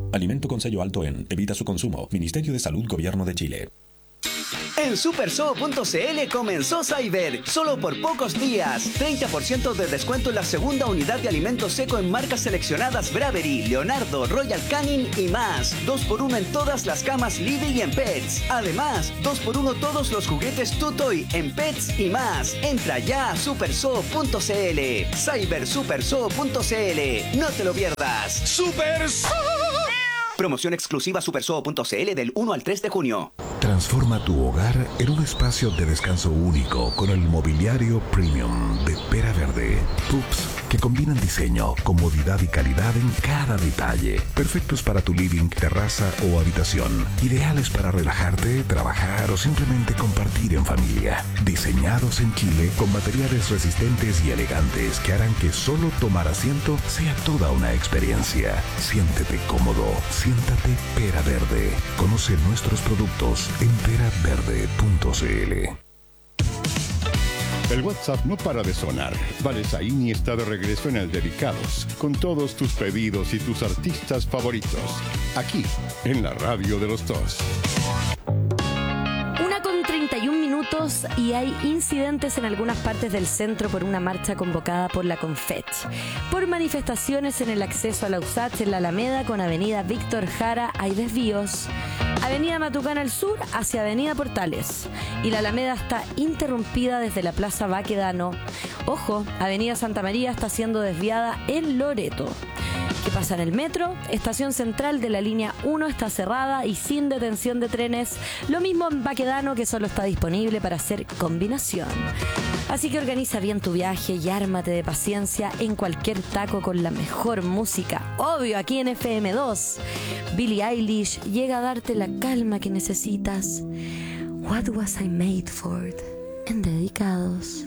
Alimento con sello alto en. Evita su consumo. Ministerio de Salud, Gobierno de Chile. En supersoo.cl comenzó Cyber, solo por pocos días. 30% de descuento en la segunda unidad de alimento seco en marcas seleccionadas Bravery, Leonardo, Royal Canin y más. 2x1 en todas las camas Lidl y en Pets. Además, 2x1 todos los juguetes Tutoy en Pets y más. Entra ya a supersoo.cl. Cyber supersoo.cl. No te lo pierdas. ¡Supersoo! Promoción exclusiva supersoo.cl del 1 al 3 de junio. Transforma tu hogar en un espacio de descanso único con el mobiliario premium de Pera Verde. Pups que combinan diseño, comodidad y calidad en cada detalle. Perfectos para tu living, terraza o habitación. Ideales para relajarte, trabajar o simplemente compartir en familia. Diseñados en Chile con materiales resistentes y elegantes que harán que solo tomar asiento sea toda una experiencia. Siéntete cómodo. Siéntate Pera Verde. Conoce nuestros productos en peraverde.cl. El WhatsApp no para de sonar. Valesaini está de regreso en el Dedicados, con todos tus pedidos y tus artistas favoritos. Aquí, en la radio de los dos. 1:31 y hay incidentes en algunas partes del centro por una marcha convocada por la Confech. Por manifestaciones en el acceso a la USACH en la Alameda con Avenida Víctor Jara hay desvíos. Avenida Matucana al sur hacia Avenida Portales. Y la Alameda está interrumpida desde la Plaza Baquedano. Ojo, Avenida Santa María está siendo desviada en Loreto. ¿Qué pasa en el metro? Estación central de la línea 1 está cerrada y sin detención de trenes. Lo mismo en Baquedano, que solo está disponible para hacer combinación. Así que organiza bien tu viaje y ármate de paciencia en cualquier taco con la mejor música. Obvio, aquí en FM2. Billie Eilish llega a darte la calma que necesitas. What was I made for? En Dedicados.